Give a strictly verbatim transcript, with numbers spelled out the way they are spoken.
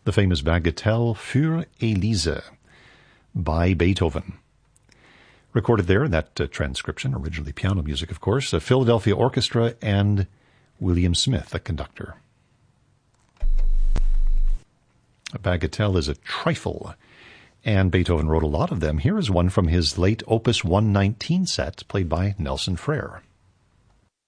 the famous Bagatelle für Elise by Beethoven. Recorded there in that uh, transcription, originally piano music, of course, a Philadelphia Orchestra and William Smith, the conductor. A bagatelle is a trifle, and Beethoven wrote a lot of them. Here is one from his late Opus one nineteen set, played by Nelson Frere.